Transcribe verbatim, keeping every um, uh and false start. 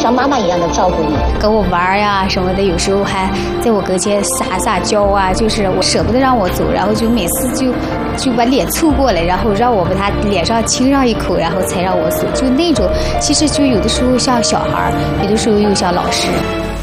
像妈妈一样的照顾你， 跟我玩呀什么的，有时候还在我跟前撒撒娇啊，就是我舍不得让我走，然后就每次就就把脸凑过来，然后让我把他脸上亲上一口，然后才让我走，就那种其实就有的时候像小孩，有的时候又像老师。